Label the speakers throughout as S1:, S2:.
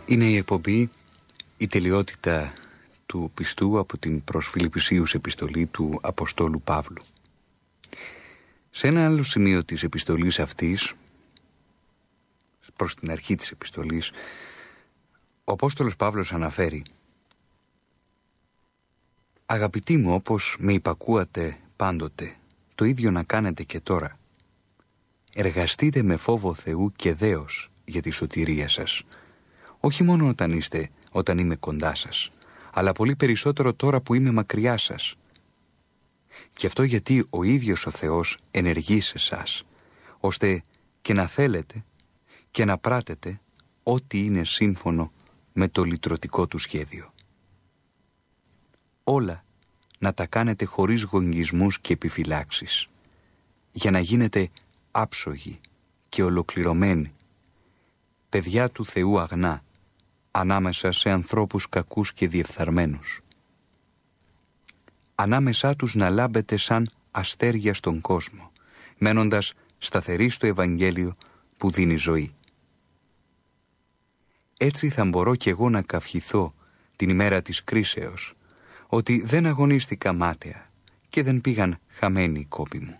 S1: Είναι η εκπομπή «Η τελειότητα του πιστού» από την προς Φιλιππισίους επιστολή του Αποστόλου Παύλου. Σε ένα άλλο σημείο της επιστολής αυτής, προς την αρχή της επιστολής, ο Απόστολος Παύλος αναφέρει: «Αγαπητοί μου, όπως με υπακούατε πάντοτε, το ίδιο να κάνετε και τώρα. Εργαστείτε με φόβο Θεού και δέος για τη σωτηρία σας, όχι μόνο όταν είμαι κοντά σας, αλλά πολύ περισσότερο τώρα που είμαι μακριά σας. Και αυτό γιατί ο ίδιος ο Θεός ενεργεί σε εσάς, ώστε και να θέλετε και να πράτετε ό,τι είναι σύμφωνο με το λυτρωτικό του σχέδιο. Όλα να τα κάνετε χωρίς γογγισμούς και επιφυλάξεις, για να γίνετε άψογοι και ολοκληρωμένοι, παιδιά του Θεού αγνά, ανάμεσα σε ανθρώπους κακούς και διεφθαρμένους. Ανάμεσά τους να λάμπετε σαν αστέρια στον κόσμο, μένοντας σταθεροί στο Ευαγγέλιο που δίνει ζωή. Έτσι θα μπορώ κι εγώ να καυχηθώ την ημέρα της κρίσεως, ότι δεν αγωνίστηκα μάταια και δεν πήγαν χαμένοι οι κόποι μου.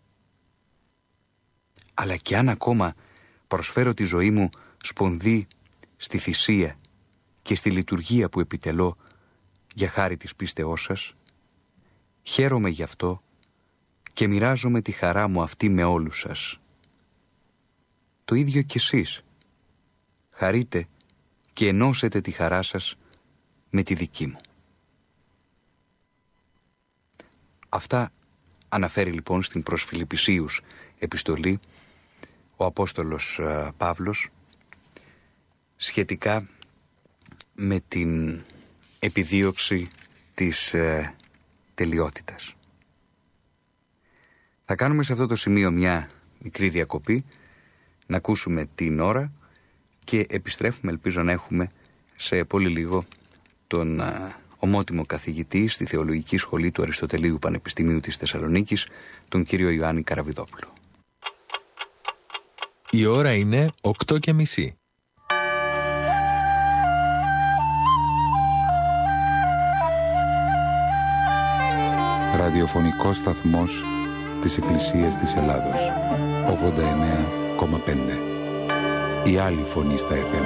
S1: Αλλά κι αν ακόμα προσφέρω τη ζωή μου σπονδί στη θυσία και στη λειτουργία που επιτελώ για χάρη της πίστεώς σας, χαίρομαι γι' αυτό και μοιράζομαι τη χαρά μου αυτή με όλους σας. Το ίδιο κι εσείς. Χαρείτε και ενώσετε τη χαρά σας με τη δική μου». Αυτά αναφέρει λοιπόν στην προς Φιλιππισίους επιστολή ο Απόστολος Παύλος σχετικά με την επιδίωξη της τελειότητας. Θα κάνουμε σε αυτό το σημείο μια μικρή διακοπή, να ακούσουμε την ώρα και επιστρέφουμε, ελπίζω να έχουμε σε πολύ λίγο τον ομότιμο καθηγητή στη Θεολογική Σχολή του Αριστοτελείου Πανεπιστημίου της Θεσσαλονίκης, τον κύριο Ιωάννη Καραβιδόπουλο.
S2: Η ώρα είναι 8:30.
S3: Ραδιοφωνικός σταθμός της Εκκλησίας της Ελλάδος, 89,5. Η άλλη φωνή στα FM.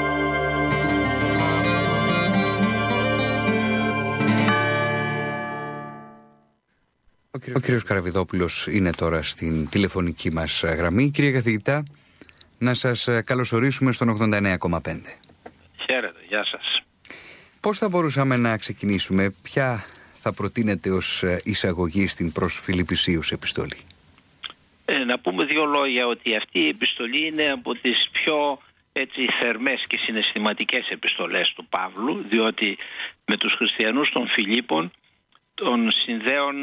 S1: Ο κύριος Καραβιδόπουλος είναι τώρα στην τηλεφωνική μας γραμμή. Κύριε καθηγητά, να σας καλωσορίσουμε στον 89,5.
S4: Χαίρετε, γεια σας.
S1: Πώς θα μπορούσαμε να ξεκινήσουμε, ποια θα προτείνετε ως εισαγωγή στην προς Φιλιππισίους επιστολή?
S4: Να πούμε δύο λόγια, ότι αυτή η επιστολή είναι από τις πιο θερμές και συναισθηματικές επιστολές του Παύλου, διότι με τους χριστιανούς των Φιλίππων τον συνδέουν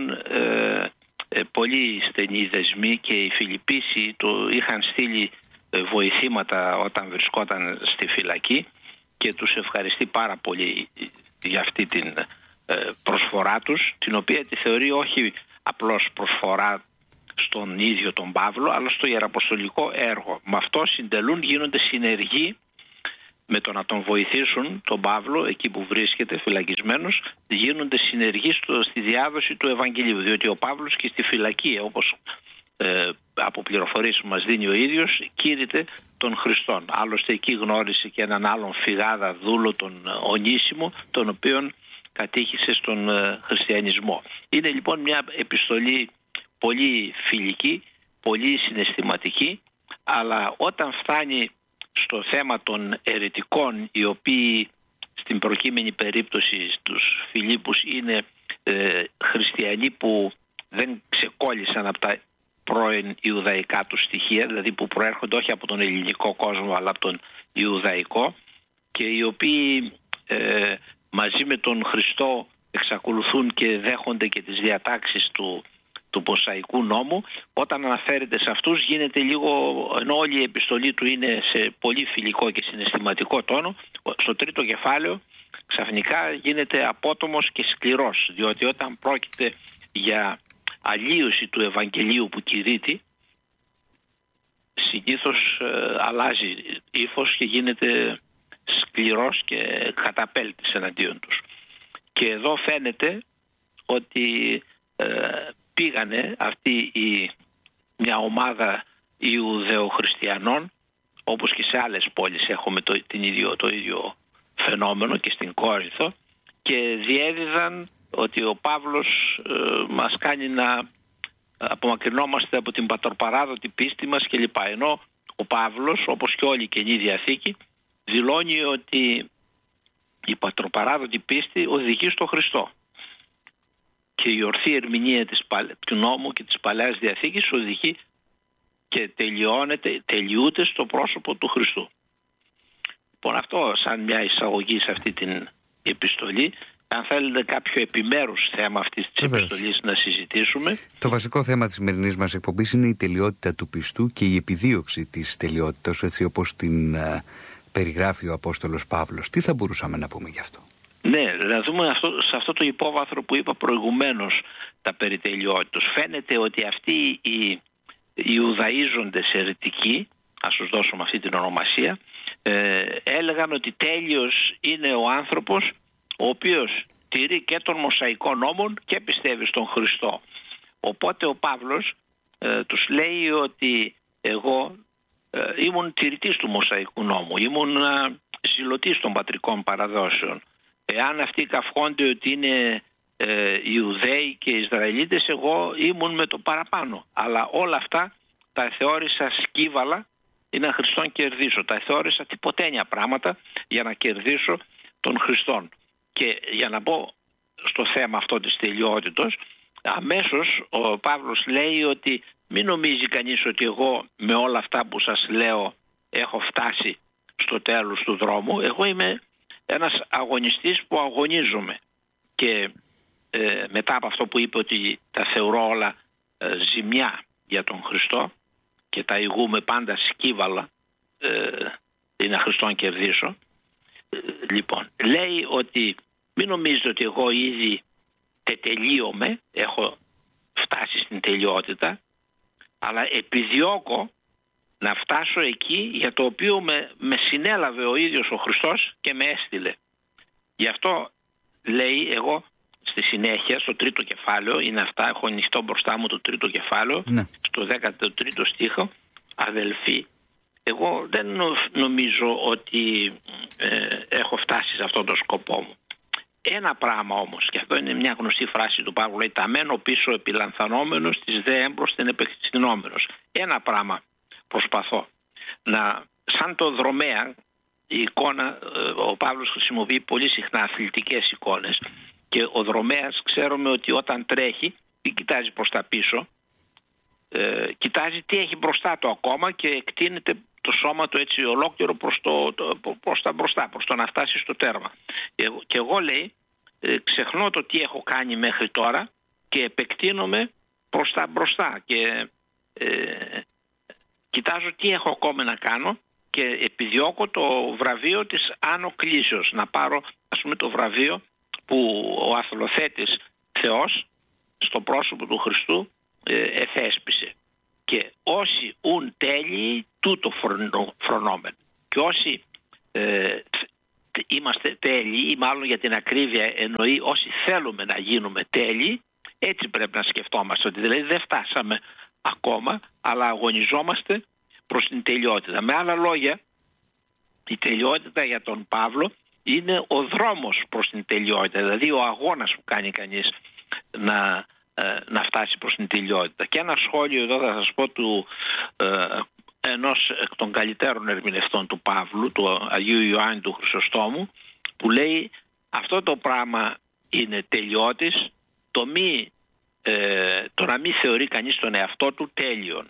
S4: πολύ στενοί δεσμοί και οι Φιλιππίσοι του είχαν στείλει βοηθήματα όταν βρισκόταν στη φυλακή και τους ευχαριστεί πάρα πολύ για αυτή την προσφορά τους, την οποία τη θεωρεί όχι απλώς προσφορά στον ίδιο τον Παύλο, αλλά στο ιεραποστολικό έργο. Με αυτό συντελούν, γίνονται συνεργοί με το να τον βοηθήσουν τον Παύλο εκεί που βρίσκεται φυλακισμένος, γίνονται συνεργοί στη διάδοση του Ευαγγελίου, διότι ο Παύλος και στη φυλακή, όπως από πληροφορίες που μας δίνει ο ίδιος, κήρυτε τον Χριστόν. Άλλωστε εκεί γνώρισε και έναν άλλον φυγάδα δούλο, τον Ονήσιμο, τον οποίον κατήχησε στον χριστιανισμό. Είναι λοιπόν μια επιστολή πολύ φιλική, πολύ συναισθηματική, αλλά όταν φτάνει στο θέμα των αιρετικών, οι οποίοι στην προκείμενη περίπτωση τους Φιλίππους είναι χριστιανοί που δεν ξεκόλλησαν από τα πρώην Ιουδαϊκά του στοιχεία, δηλαδή που προέρχονται όχι από τον ελληνικό κόσμο αλλά από τον Ιουδαϊκό, και οι οποίοι μαζί με τον Χριστό εξακολουθούν και δέχονται και τις διατάξεις του Μωσαϊκού νόμου. Όταν αναφέρεται σε αυτούς γίνεται λίγο, ενώ όλη η επιστολή του είναι σε πολύ φιλικό και συναισθηματικό τόνο, στο τρίτο κεφάλαιο ξαφνικά γίνεται απότομος και σκληρός, διότι όταν πρόκειται για αλλίωση του Ευαγγελίου που κηρύττει, συνήθως αλλάζει ύφος και γίνεται σκληρός και καταπέλτης εναντίον τους. Και εδώ φαίνεται ότι πήγανε μια ομάδα Ιουδαιοχριστιανών, όπως και σε άλλες πόλεις έχουμε το ίδιο φαινόμενο και στην Κόρινθο, και διέδιδαν ότι ο Παύλος μας κάνει να απομακρυνόμαστε από την πατροπαράδοτη πίστη μας κλπ. Ενώ ο Παύλος, όπως και όλη η Καινή Διαθήκη, δηλώνει ότι η πατροπαράδοτη πίστη οδηγεί στο Χριστό. Και η ορθή ερμηνεία του νόμου και της Παλαιάς Διαθήκης οδηγεί και τελειούται στο πρόσωπο του Χριστού. Λοιπόν, αυτό σαν μια εισαγωγή σε αυτή την επιστολή. Αν θέλετε κάποιο επιμέρους θέμα αυτής της επιστολής να συζητήσουμε.
S1: Το βασικό θέμα της σημερινής μας εκπομπής είναι η τελειότητα του πιστού και η επιδίωξη της τελειότητας, έτσι όπως την περιγράφει ο Απόστολος Παύλος. Τι θα μπορούσαμε να πούμε γι' αυτό?
S4: Ναι, να δούμε σε αυτό το υπόβαθρο που είπα προηγουμένως, τα περί τελειότητος. Φαίνεται ότι αυτοί οι Ιουδαΐζοντες αιρετικοί, ας τους δώσουμε αυτή την ονομασία, έλεγαν ότι τέλειος είναι ο άνθρωπος ο οποίος τηρεί και των Μωσαϊκών νόμων και πιστεύει στον Χριστό. Οπότε ο Παύλος τους λέει ότι εγώ ήμουν τηρητής του Μωσαϊκού νόμου, ήμουν ζηλωτής των πατρικών παραδόσεων. Εάν αυτοί καυχόνται ότι είναι Ιουδαίοι και Ισραηλίτες, εγώ ήμουν με το παραπάνω. Αλλά όλα αυτά τα θεώρησα σκύβαλα ή να Χριστόν κερδίσω. Τα θεώρησα τυποτένια πράγματα για να κερδίσω τον Χριστόν. Και για να πω στο θέμα αυτό της τελειότητος, αμέσως ο Παύλος λέει ότι μην νομίζει κανείς ότι εγώ με όλα αυτά που σας λέω έχω φτάσει στο τέλος του δρόμου. Εγώ είμαι ένας αγωνιστής που αγωνίζομαι. Και μετά από αυτό που είπε ότι τα θεωρώ όλα ζημιά για τον Χριστό και τα ηγούμε πάντα σκύβαλα ή να Χριστόν κερδίσω, λοιπόν, λέει ότι μην νομίζετε ότι εγώ ήδη τετελείωμαι, έχω φτάσει στην τελειότητα, αλλά επιδιώκω να φτάσω εκεί για το οποίο με συνέλαβε ο ίδιος ο Χριστός και με έστειλε. Γι' αυτό λέει, εγώ στη συνέχεια στο τρίτο κεφάλαιο, είναι αυτά, έχω ανοιχτό μπροστά μου το τρίτο κεφάλαιο, ναι. Στο 13ο στίχο, αδελφοί, εγώ δεν νομίζω ότι έχω φτάσει σε αυτόν τον σκοπό μου. Ένα πράγμα όμως, και αυτό είναι μια γνωστή φράση του Παύλου, λέει τα μένω πίσω επιλανθανόμενος, τις δε έμπροσθεν επεκτηνόμενος. Ένα πράγμα προσπαθώ, σαν το δρομέα, η εικόνα, ο Παύλος χρησιμοποιεί πολύ συχνά αθλητικές εικόνες και ο δρομέας ξέρουμε ότι όταν τρέχει δεν κοιτάζει προς τα πίσω, κοιτάζει τι έχει μπροστά του ακόμα και εκτείνεται το σώμα του έτσι ολόκληρο προς τα μπροστά, προς το να φτάσει στο τέρμα. Και εγώ, λέει, ξεχνώ το τι έχω κάνει μέχρι τώρα και επεκτείνομαι προς τα μπροστά και κοιτάζω τι έχω ακόμα να κάνω και επιδιώκω το βραβείο της άνω κλήσεως, να πάρω ας πούμε το βραβείο που ο αθλοθέτης Θεός στο πρόσωπο του Χριστού εθέσπισε. Και όσοι ουν τέλειοι τούτο φρονόμεν. Και όσοι είμαστε τέλειοι, ή μάλλον για την ακρίβεια εννοεί όσοι θέλουμε να γίνουμε τέλειοι, έτσι πρέπει να σκεφτόμαστε, ότι δηλαδή δεν φτάσαμε ακόμα, αλλά αγωνιζόμαστε προς την τελειότητα. Με άλλα λόγια, η τελειότητα για τον Παύλο είναι ο δρόμος προς την τελειότητα, δηλαδή ο αγώνας που κάνει κανείς να φτάσει προς την τελειότητα. Και ένα σχόλιο εδώ θα σας πω του ενός εκ των καλύτερων ερμηνευτών του Παύλου, του Αγίου Ιωάννη του Χρυσοστόμου, που λέει αυτό το πράγμα είναι τελειώτης, το να μην θεωρεί κανείς τον εαυτό του τέλειον.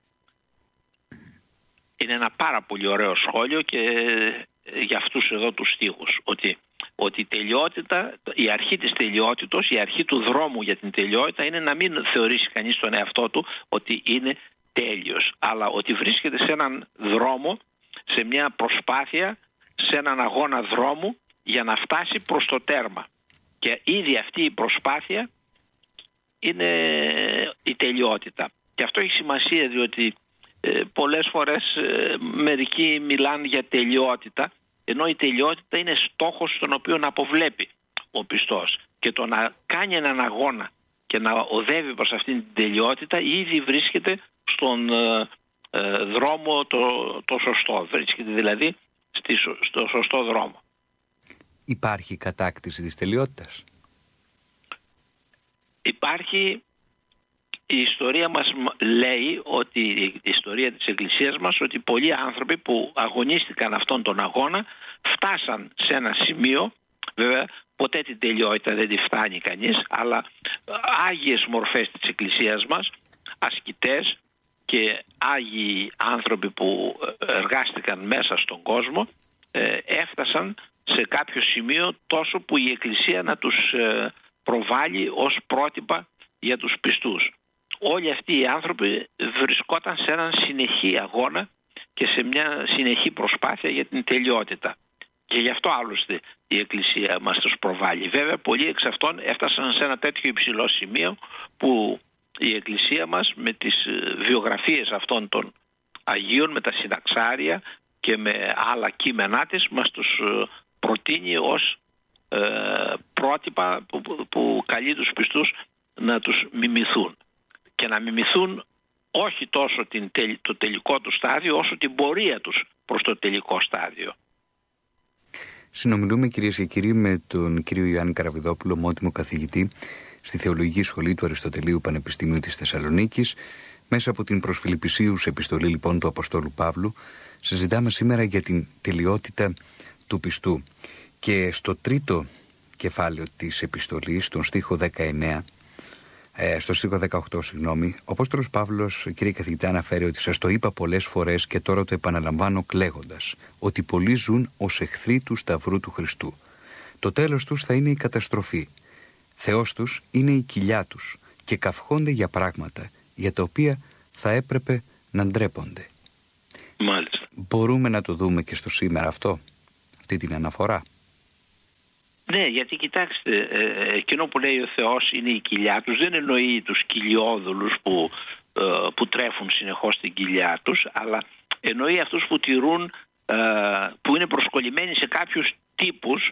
S4: Είναι ένα πάρα πολύ ωραίο σχόλιο και για αυτούς εδώ τους στίχους, ότι η τελειότητα, η αρχή της τελειότητος, η αρχή του δρόμου για την τελειότητα είναι να μην θεωρήσει κανείς τον εαυτό του ότι είναι τέλειος, αλλά ότι βρίσκεται σε έναν δρόμο, σε μια προσπάθεια, σε έναν αγώνα δρόμου για να φτάσει προς το τέρμα. Και ήδη αυτή η προσπάθεια είναι η τελειότητα. Και αυτό έχει σημασία, διότι πολλές φορές μερικοί μιλάνε για τελειότητα ενώ η τελειότητα είναι στόχος τον οποίο να αποβλέπει ο πιστός. Και το να κάνει έναν αγώνα και να οδεύει προς αυτήν την τελειότητα ήδη βρίσκεται στον δρόμο το σωστό. Βρίσκεται δηλαδή στο σωστό δρόμο.
S1: Υπάρχει κατάκτηση της τελειότητας?
S4: Υπάρχει. Η ιστορία μας λέει, ότι η ιστορία της Εκκλησίας μας, ότι πολλοί άνθρωποι που αγωνίστηκαν αυτόν τον αγώνα φτάσαν σε ένα σημείο, βέβαια ποτέ την τελειότητα δεν τη φτάνει κανείς, αλλά άγιες μορφές της Εκκλησίας μας, ασκητές και άγιοι άνθρωποι που εργάστηκαν μέσα στον κόσμο, έφτασαν σε κάποιο σημείο τόσο που η Εκκλησία να τους προβάλλει ως πρότυπα για τους πιστούς. Όλοι αυτοί οι άνθρωποι βρισκόταν σε έναν συνεχή αγώνα και σε μια συνεχή προσπάθεια για την τελειότητα. Και γι' αυτό άλλωστε η Εκκλησία μας τους προβάλλει. Βέβαια πολλοί εξ αυτών έφτασαν σε ένα τέτοιο υψηλό σημείο που η Εκκλησία μας με τις βιογραφίες αυτών των Αγίων, με τα συναξάρια και με άλλα κείμενά της μας τους προτείνει ως πρότυπα που καλεί τους πιστούς να τους μιμηθούν. Και να μιμηθούν όχι τόσο το τελικό του στάδιο, όσο την πορεία τους προς το τελικό στάδιο.
S1: Συνομιλούμε, κυρίες και κύριοι, με τον κύριο Ιωάννη Καραβιδόπουλο, ομότιμο καθηγητή στη Θεολογική Σχολή του Αριστοτελείου Πανεπιστημίου της Θεσσαλονίκης. Μέσα από την προς Φιλιππισίους επιστολή λοιπόν του Αποστόλου Παύλου, συζητάμε σήμερα για την τελειότητα του πιστού. Και στο τρίτο κεφάλαιο της επιστολής, στον στίχο 19, στο στίχο 18, ο Απόστολος Παύλος, κύριε καθηγητά, αναφέρει ότι σας το είπα πολλές φορές και τώρα το επαναλαμβάνω κλαίγοντας, ότι πολλοί ζουν ως εχθροί του σταυρού του Χριστού. Το τέλος τους θα είναι η καταστροφή. Θεός τους είναι η κοιλιά τους και καυχόνται για πράγματα για τα οποία θα έπρεπε να ντρέπονται.
S4: Μάλιστα.
S1: Μπορούμε να το δούμε και στο σήμερα αυτό, αυτή την αναφορά?
S4: Ναι, γιατί κοιτάξτε, εκείνο που λέει ο Θεός είναι η κοιλιά τους δεν εννοεί τους κοιλιόδουλους που τρέφουν συνεχώς την κοιλιά τους, αλλά εννοεί αυτούς που τηρούν, που είναι προσκολλημένοι σε κάποιους τύπους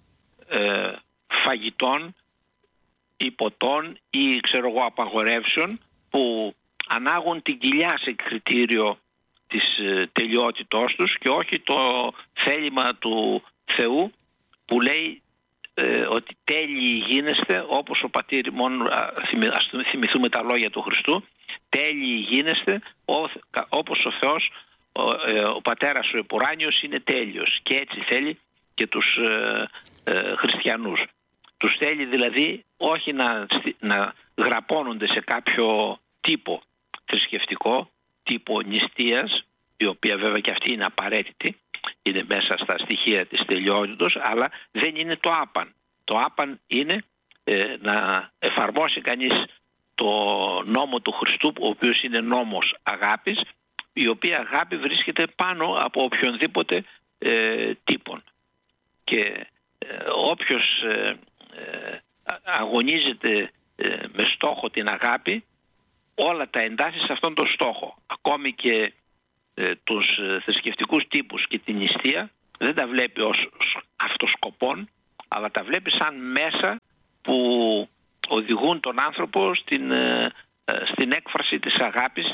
S4: φαγητών ή ποτών ή απαγορεύσεων που ανάγουν την κοιλιά σε κριτήριο της τελειότητός τους και όχι το θέλημα του Θεού που λέει ότι τέλειοι γίνεστε όπως ο πατήρ, μόνο ας θυμηθούμε τα λόγια του Χριστού, τέλειοι γίνεστε όπως ο Θεός, ο πατέρας ο επουράνιος είναι τέλειος, και έτσι θέλει και τους χριστιανούς. Τους θέλει δηλαδή όχι να γραπώνονται σε κάποιο τύπο θρησκευτικό, τύπο νηστείας, η οποία βέβαια και αυτή είναι απαραίτητη, είναι μέσα στα στοιχεία της τελειότητος, αλλά δεν είναι το άπαν. Το άπαν είναι να εφαρμόσει κανείς το νόμο του Χριστού, ο οποίος είναι νόμος αγάπης, η οποία αγάπη βρίσκεται πάνω από οποιονδήποτε τύπον. Και όποιος αγωνίζεται με στόχο την αγάπη, όλα τα εντάσσει σε αυτόν τον στόχο. Ακόμη και τους θρησκευτικούς τύπους και την νηστεία δεν τα βλέπει ως αυτοσκοπών, αλλά τα βλέπει σαν μέσα που οδηγούν τον άνθρωπο στην έκφραση της αγάπης,